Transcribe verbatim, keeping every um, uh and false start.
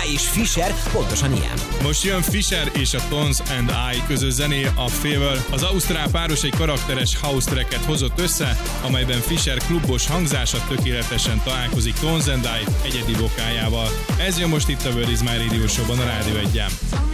és Fisher pontosan ilyen. Most jön Fisher és a Tones and I közös zené, a Favor. Az ausztrál páros egy karakteres house tracket hozott össze, amelyben Fisher klubos hangzása tökéletesen találkozik Tones and I egyedi vokájával. Ez jön most itt a Where is My Radio Show-ban a Rádió egyen.